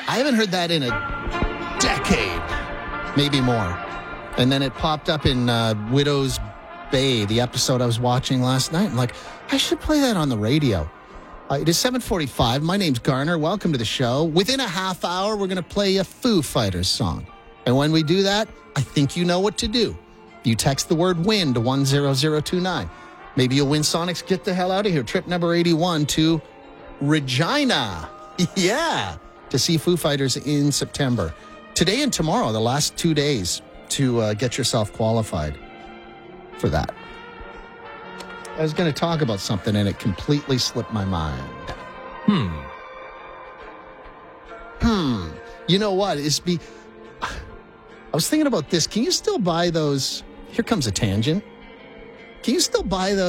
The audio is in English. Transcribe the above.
I haven't heard that in a decade, maybe more. And then it popped up in Widow's Bay, the episode I was watching last night. I'm like, I should play that on the radio. It is 7:45. My name's Garner. Welcome to the show. Within a half hour, we're going to play a Foo Fighters song. And when we do that, I think you know what to do. You text the word WIN to 10029. Maybe you'll win Sonic's Get the Hell Out of Here, trip number 81 to Regina. Yeah, to see Foo Fighters in September. Today and tomorrow, the last 2 days to get yourself qualified for that. I was going to talk about something and it completely slipped my mind. You know what? I was thinking about this. Can you still buy those? Here comes a tangent. Can you still buy those?